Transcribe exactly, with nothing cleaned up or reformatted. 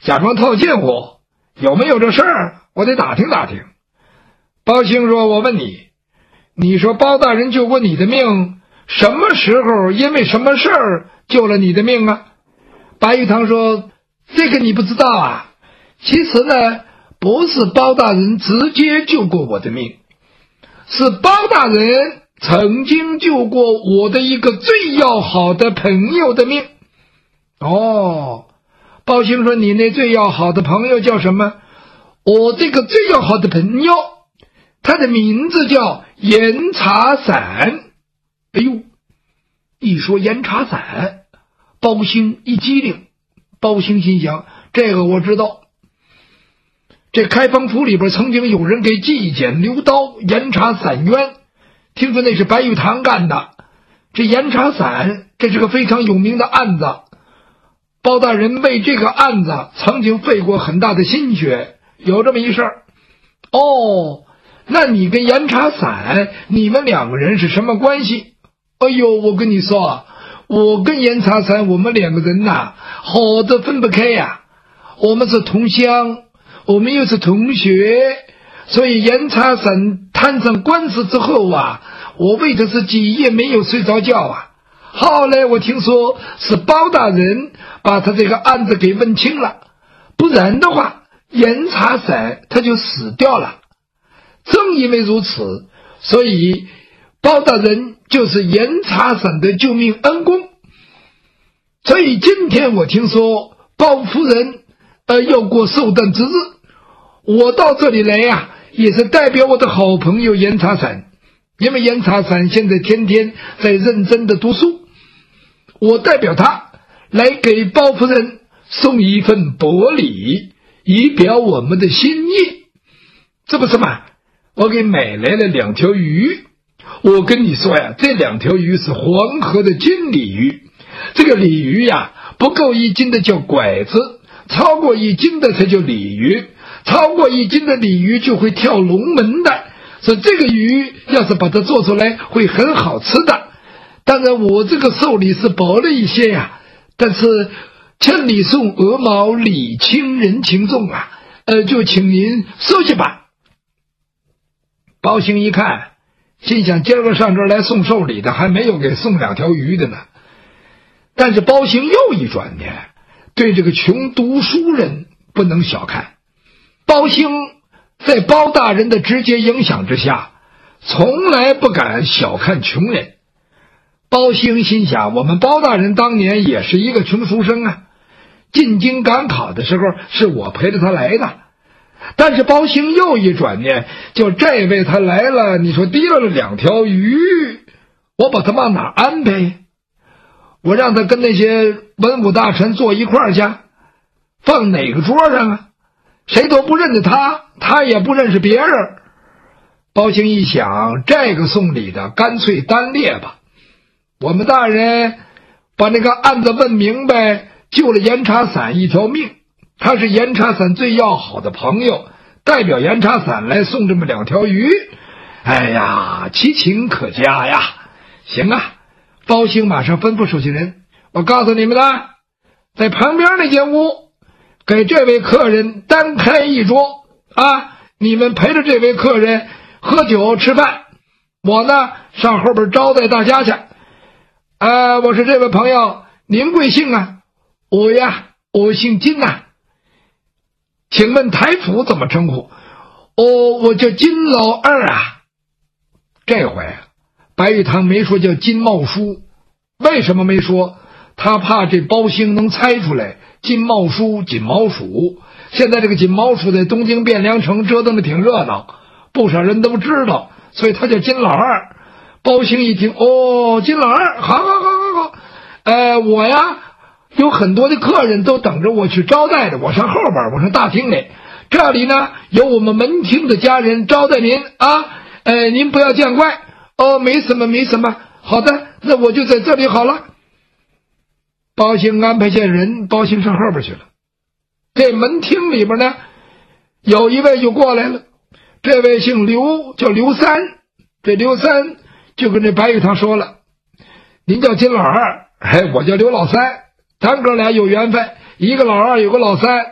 假装套近乎，有没有这事儿？我得打听打听。包兴说：我问你，你说包大人救过你的命，什么时候因为什么事儿救了你的命啊？白玉堂说：这个你不知道啊。其实呢，不是包大人直接救过我的命，是包大人曾经救过我的一个最要好的朋友的命。哦，包兴说：你那最要好的朋友叫什么？我这个最要好的朋友，他的名字叫严茶伞。哎呦，一说严茶伞，包兴一激灵。包兴心想，这个我知道，这开封府里边曾经有人给纪检留刀，严茶伞冤，听说那是白玉堂干的。这严茶伞，这是个非常有名的案子，包大人为这个案子曾经费过很大的心血，有这么一事儿。哦，那你跟严茶伞，你们两个人是什么关系？哎呦，我跟你说啊，我跟严茶伞，我们两个人呐、啊，好的分不开呀、啊。我们是同乡，我们又是同学，所以严茶伞摊上官司之后啊，我为的是几夜没有睡着觉啊。后来我听说是包大人把他这个案子给问清了，不然的话，严茶伞他就死掉了。正因为如此，所以包大人就是严茶伞的救命恩公。所以今天我听说包夫人呃要过寿诞之日，我到这里来呀、啊，也是代表我的好朋友严茶伞，因为严茶伞现在天天在认真的读书，我代表他来给包夫人送一份薄礼，以表我们的心意。这不是吗？我给买来了两条鱼，我跟你说呀，这两条鱼是黄河的金鲤鱼，这个鲤鱼呀，不够一斤的叫拐子，超过一斤的才叫鲤鱼，超过一斤的鲤鱼就会跳龙门的，所以这个鱼要是把它做出来会很好吃的。当然我这个寿礼是薄了一些呀，但是千里送鹅毛，礼轻人情重啊，呃，就请您收下吧。包兴一看，心想今儿个上这儿来送寿礼的还没有给送两条鱼的呢。但是包兴又一转念，对这个穷读书人不能小看。包兴在包大人的直接影响之下，从来不敢小看穷人。包兴心想，我们包大人当年也是一个穷书生啊，进京赶考的时候是我陪着他来的。但是包兴又一转念，就这位他来了，你说提了两条鱼，我把他往哪安排？我让他跟那些文武大臣坐一块儿去，放哪个桌上啊？谁都不认识他，他也不认识别人。包兴一想，这个送礼的干脆单列吧。我们大人把那个案子问明白，救了严茶伞一条命，他是严茶伞最要好的朋友，代表严茶伞来送这么两条鱼，哎呀，其情可嘉呀。行啊，包兴马上吩咐手下人，我告诉你们了，在旁边那间屋给这位客人单开一桌啊，你们陪着这位客人喝酒吃饭，我呢上后边招待大家去。呃，我是这位朋友，您贵姓啊？我呀，我姓金呐、啊。请问台府怎么称呼？哦，我叫金老二啊。这回白玉堂没说叫金茂书，为什么没说？他怕这包兴能猜出来金茂书、锦毛鼠。现在这个锦毛鼠在东京汴梁城折腾的挺热闹，不少人都知道，所以他叫金老二。包兴一听，哦，金老二，好好好好好，呃，我呀有很多的客人都等着我去招待着，我上后边，我上大厅里，这里呢有我们门厅的家人招待您啊，呃，您不要见怪哦，没什么没什么，好的，那我就在这里好了。包兴安排下人，包兴上后边去了。这门厅里边呢，有一位就过来了，这位姓刘，叫刘三。这刘三就跟这白玉堂说了，您叫金老二，哎，我叫刘老三，咱哥俩有缘分，一个老二有个老三，